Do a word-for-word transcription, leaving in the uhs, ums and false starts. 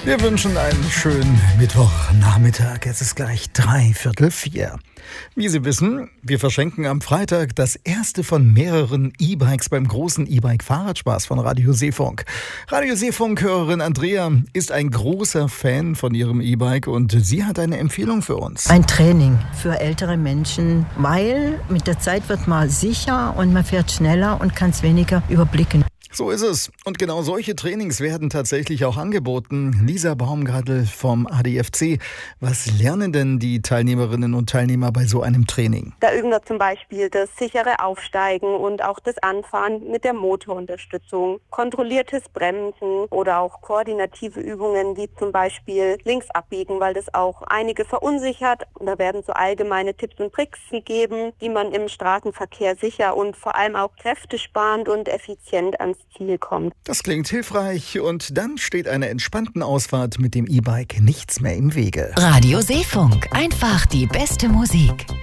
Wir wünschen einen schönen Mittwochnachmittag. Es ist gleich drei Viertel vier. Wie Sie wissen, wir verschenken am Freitag das erste von mehreren E-Bikes beim großen E-Bike-Fahrradspaß von Radio Seefunk. Radio Seefunk-Hörerin Andrea ist ein großer Fan von ihrem E-Bike und sie hat eine Empfehlung für uns. Ein Training für ältere Menschen, weil mit der Zeit wird man sicher und man fährt schneller und kann es weniger überblicken. So ist es. Und genau solche Trainings werden tatsächlich auch angeboten. Lisa Baumgartl vom A D F C. Was lernen denn die Teilnehmerinnen und Teilnehmer bei so einem Training? Da üben wir zum Beispiel das sichere Aufsteigen und auch das Anfahren mit der Motorunterstützung, kontrolliertes Bremsen oder auch koordinative Übungen wie zum Beispiel links abbiegen, weil das auch einige verunsichert. Und da werden so allgemeine Tipps und Tricks gegeben, wie man im Straßenverkehr sicher und vor allem auch kräftesparend und effizient ans Ziel kommt. Das klingt hilfreich und dann steht einer entspannten Ausfahrt mit dem E-Bike nichts mehr im Wege. Radio Seefunk, einfach die beste Musik.